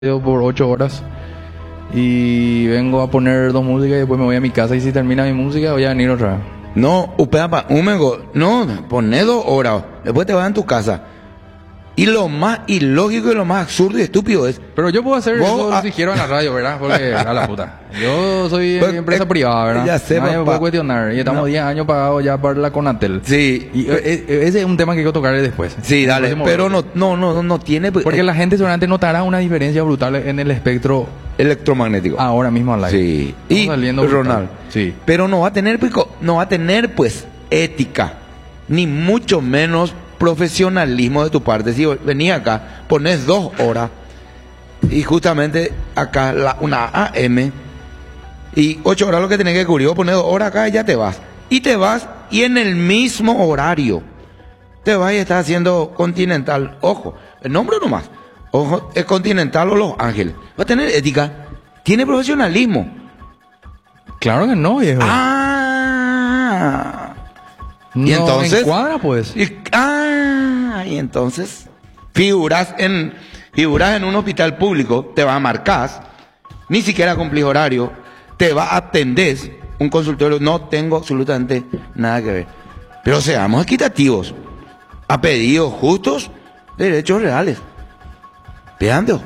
por 8 horas y vengo a poner dos músicas y después me voy a mi casa y si termina mi música voy a venir otra vez. No, upeapa, no, poné 2 horas, después te vas a tu casa. Y lo más ilógico y lo más absurdo y estúpido es... Pero yo puedo hacer Vos, eso si quiero en la radio, ¿verdad? Porque a la puta. Yo soy Pues, empresa privada, ¿verdad? ya sé, Nadie me papá. puede cuestionar. Y estamos No. 10 años pagados ya para la Conatel. Sí, Y ese es un tema que quiero tocar después. sí, En el dale, próximo pero bloque. no tiene Porque la gente seguramente notará una diferencia brutal en el espectro electromagnético. ahora mismo al aire. Sí, Estamos y saliendo brutal. Ronald, Sí. pero no va a tener pues ética, ni mucho menos profesionalismo de tu parte. Si venís acá, pones 2 horas y justamente acá una AM y 8 horas lo que tenés que cubrir, vos pones 2 horas acá y ya te vas. Y te vas y en el mismo horario te vas y estás haciendo Continental. Ojo, el nombre nomás. Ojo, es Continental o Los Ángeles. Va a tener ética, tiene profesionalismo. Claro que no, viejo. Y No entonces encuadra, pues. Y entonces figuras en un hospital público, te vas a marcar, ni siquiera cumplís horario, te va a atender un consultorio, no tengo absolutamente nada que ver. Pero seamos equitativos, a pedidos justos, derechos reales. Veando.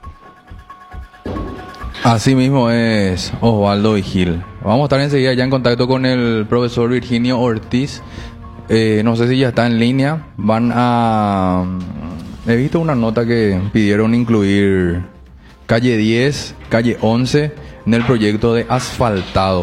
Así mismo es Osvaldo Vigil. Vamos a estar enseguida ya en contacto con el profesor Virginio Ortiz. No sé si ya está en línea. He visto una nota que pidieron incluir calle 10, calle 11 en el proyecto de asfaltado.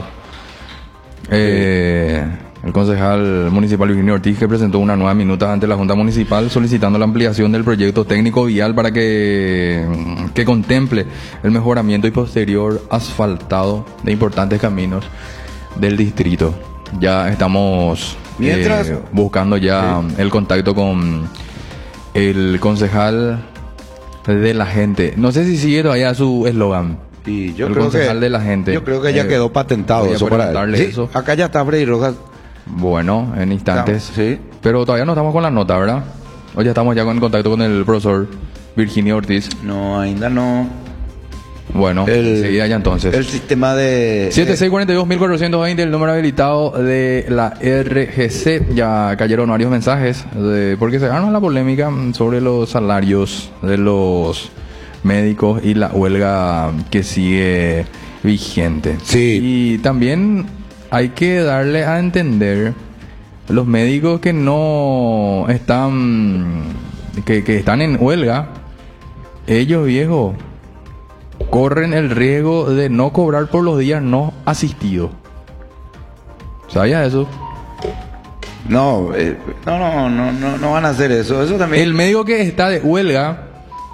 El concejal municipal Virginio Ortiz que presentó una nueva minuta ante la Junta Municipal solicitando la ampliación del proyecto técnico vial para que contemple el mejoramiento y posterior asfaltado de importantes caminos del distrito. Ya estamos buscando ya el contacto con el concejal de la gente. No sé si sigue todavía su eslogan. Y yo El creo concejal de la gente. Yo creo que ya quedó patentado voy a eso para él. preguntarle Sí, eso. acá ya está Freddy Rojas. Bueno, en instantes. Sí. Pero todavía no estamos con la nota, ¿verdad? O ya estamos ya en contacto con el profesor Virginio Ortiz. No, ainda no. Bueno, enseguida ya entonces. El sistema de... 7642.420, el número habilitado de la RGC. Ya cayeron varios mensajes porque se ganó la polémica sobre los salarios de los médicos y la huelga que sigue vigente. Sí. Y también hay que darle a entender los médicos que no están, que están en huelga, ellos, viejo, corren el riesgo de no cobrar por los días no asistidos. ¿Sabías eso? No van a hacer eso. Eso también... El médico que está de huelga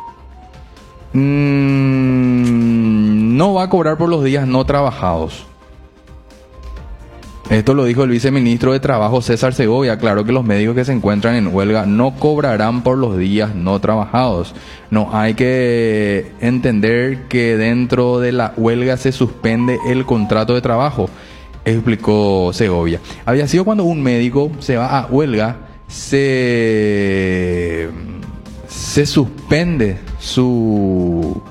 no va a cobrar por los días no trabajados. Esto lo dijo el viceministro de Trabajo César Segovia. Aclaró que los médicos que se encuentran en huelga no cobrarán por los días no trabajados. No hay que entender que dentro de la huelga se suspende el contrato de trabajo, explicó Segovia. Había sido cuando un médico se va a huelga, se suspende su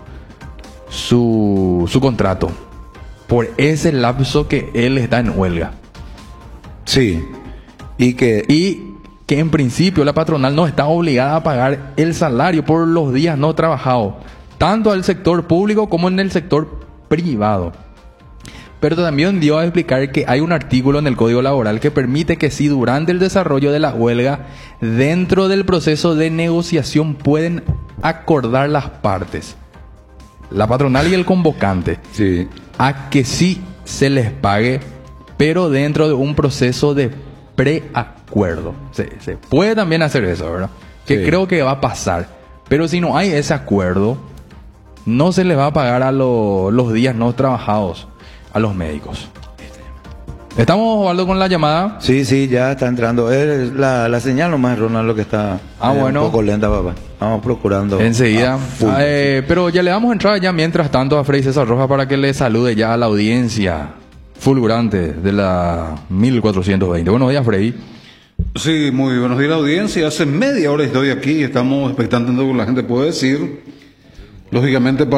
contrato por ese lapso que él está en huelga. Sí. Y que en principio la patronal no está obligada a pagar el salario por los días no trabajados, tanto al sector público como en el sector privado. Pero también dio a explicar que hay un artículo en el Código Laboral que permite que si durante el desarrollo de la huelga, dentro del proceso de negociación, pueden acordar las partes, la patronal y el convocante, sí. a que sí se les pague, pero dentro de un proceso de preacuerdo. Se puede también hacer eso, ¿verdad? Que Sí. creo que va a pasar. Pero si no hay ese acuerdo, no se les va a pagar a los días no trabajados a los médicos. ¿Estamos, Osvaldo, con la llamada? Sí, ya está entrando. Es la señal nomás, Ronald, lo que está bueno. un poco lenta, papá. Estamos procurando. Enseguida. a full. Pero ya le damos entrada ya mientras tanto a Freddy César Rojas para que le salude ya a la audiencia fulgurante de la 1420. Buenos días, Freddy. Sí, muy buenos días, audiencia. Hace media hora estoy aquí y estamos expectando lo que la gente puede decir. Lógicamente,